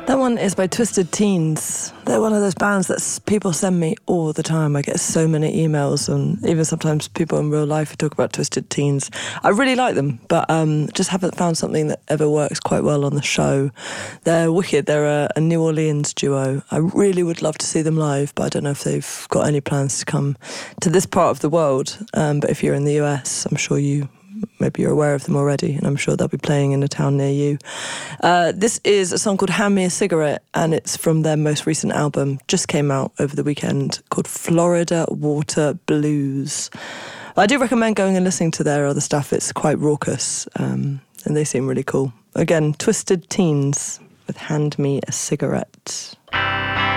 That one is by Twisted Teens. They're one of those bands that people send me all the time. I get so many emails, and even sometimes people in real life who talk about Twisted Teens. I really like them, but just haven't found something that ever works quite well on the show. They're wicked. They're a New Orleans duo. I really would love to see them live, but I don't know if they've got any plans to come to this part of the world. But if you're in the US, I'm sure maybe you're aware of them already, and I'm sure they'll be playing in a town near you. This is a song called Hand Me a Cigarette, and it's from their most recent album, just came out over the weekend, called Florida Water Blues. I do recommend going and listening to their other stuff. It's quite raucous, and they seem really cool. Again, Twisted Teens with Hand Me a Cigarette.